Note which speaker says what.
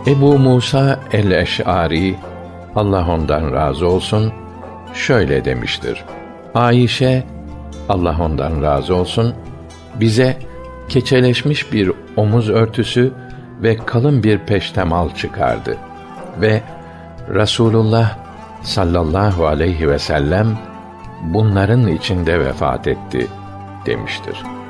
Speaker 1: Ebu Musa el-Eş'ari, Allah ondan razı olsun, şöyle demiştir: Ayşe, Allah ondan razı olsun, bize keçeleşmiş bir omuz örtüsü ve kalın bir peştemal çıkardı ve Rasulullah sallallahu aleyhi ve sellem bunların içinde vefat etti demiştir.